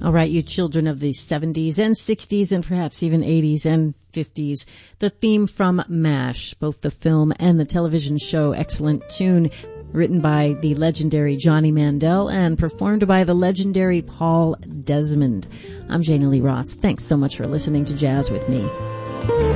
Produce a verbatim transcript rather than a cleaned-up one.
All right, you children of the seventies and sixties and perhaps even eighties and fifties. The theme from MASH, both the film and the television show, excellent tune, written by the legendary Johnny Mandel and performed by the legendary Paul Desmond. I'm Janie Lee Ross. Thanks so much for listening to Jazz with Me.